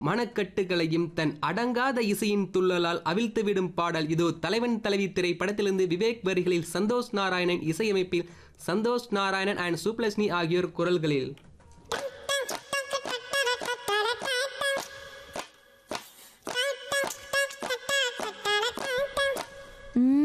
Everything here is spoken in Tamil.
மனக்கட்டுகளையும் தன் அடங்காத இசையின் துள்ளலால் அவிழ்த்துவிடும் பாடல். இதோ தலைவன் தலைவி திரைப்படத்திலிருந்து விவேக் வரிகளில் சந்தோஷ் நாராயணன் இசையமைப்பில் சந்தோஷ் நாராயணன் அண்ட் சுப்லட்சுமி ஆகியோர் குரல்களில்.